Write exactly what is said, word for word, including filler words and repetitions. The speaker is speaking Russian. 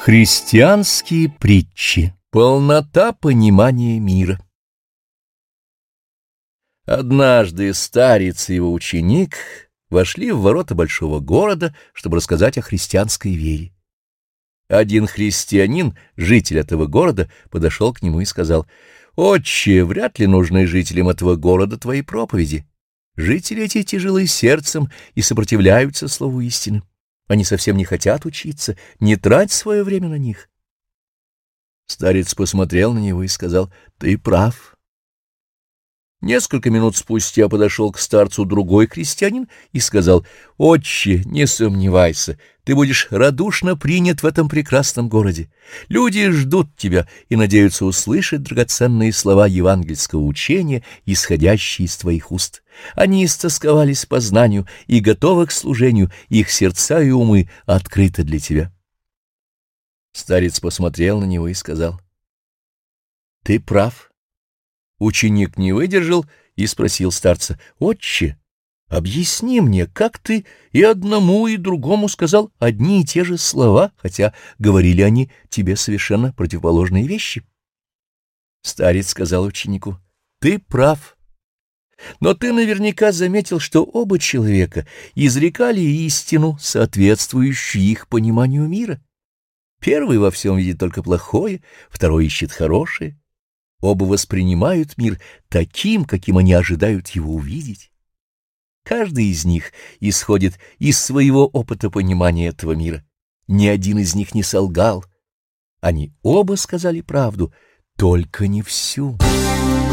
Христианские притчи. Полнота понимания мира. Однажды старец и его ученик вошли в ворота большого города, чтобы рассказать о христианской вере. Один христианин, житель этого города, подошел к нему и сказал: «Отче, вряд ли нужны жителям этого города твои проповеди. Жители эти тяжелы сердцем и сопротивляются слову истины. Они совсем не хотят учиться, не трать свое время на них». Старец посмотрел на него и сказал: «Ты прав». Несколько минут спустя подошел к старцу другой крестьянин и сказал: «Отче, не сомневайся, ты будешь радушно принят в этом прекрасном городе. Люди ждут тебя и надеются услышать драгоценные слова евангельского учения, исходящие из твоих уст. Они истосковались по знанию и готовы к служению, их сердца и умы открыты для тебя». Старец посмотрел на него и сказал: «Ты прав». Ученик не выдержал и спросил старца: «Отче, объясни мне, как ты и одному, и другому сказал одни и те же слова, хотя говорили они тебе совершенно противоположные вещи?» Старец сказал ученику: «Ты прав. Но ты наверняка заметил, что оба человека изрекали истину, соответствующую их пониманию мира. Первый во всем видит только плохое, второй ищет хорошее. Оба воспринимают мир таким, каким они ожидают его увидеть. Каждый из них исходит из своего опыта понимания этого мира. Ни один из них не солгал. Они оба сказали правду, только не всю».